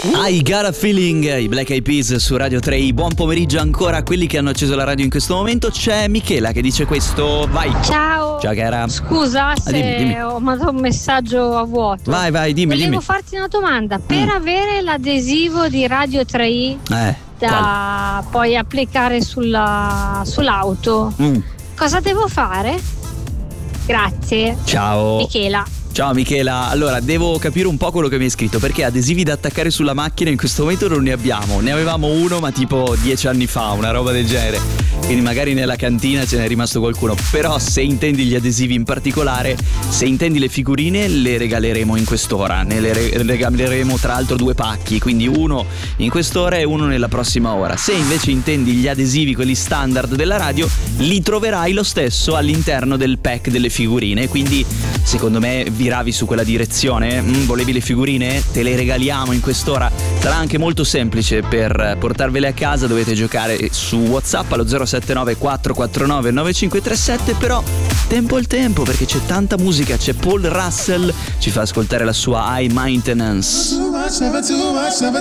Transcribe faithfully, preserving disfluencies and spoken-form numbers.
I Got a Feeling, i Black Eyed Peas su Radio tre. Buon pomeriggio ancora a quelli che hanno acceso la radio in questo momento. C'è Michela che dice questo. Vai. Ciao. Ciao cara. Scusa se ah, dimmi, dimmi. ho mandato un messaggio a vuoto. Vai vai dimmi Volevo dimmi. farti una domanda. Per Mm. avere l'adesivo di Radio tre Eh da poi applicare sulla, sull'auto, mm. cosa devo fare? Grazie. Ciao Michela. Ciao Michela, allora devo capire un po' quello che mi hai scritto, perché adesivi da attaccare sulla macchina in questo momento non ne abbiamo. Ne avevamo uno ma tipo dieci anni fa, una roba del genere, quindi magari nella cantina ce n'è rimasto qualcuno. Però se intendi gli adesivi in particolare, se intendi le figurine, le regaleremo in quest'ora. Ne le re- regaleremo tra l'altro due pacchi, quindi uno in quest'ora e uno nella prossima ora. Se invece intendi gli adesivi, quelli standard della radio, li troverai lo stesso all'interno del pack delle figurine. Quindi secondo me viravi su quella direzione, mm, volevi le figurine? Te le regaliamo in quest'ora. Sarà anche molto semplice per portarvele a casa, dovete giocare su WhatsApp allo zero sette nove quattro quattro nove nove cinque tre sette. Però tempo al tempo, perché c'è tanta musica. C'è Paul Russell, ci fa ascoltare la sua High Maintenance. Too much, never too much, never